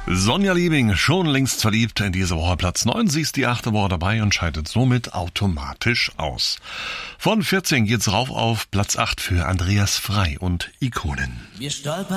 Sonja Liebing, schon längst verliebt, in diese Woche Platz 9. Sie ist die 8. Woche dabei und scheidet somit automatisch aus. Von 14 geht's rauf auf Platz 8 für Andreas Frei und Ikonen. Wir stolpern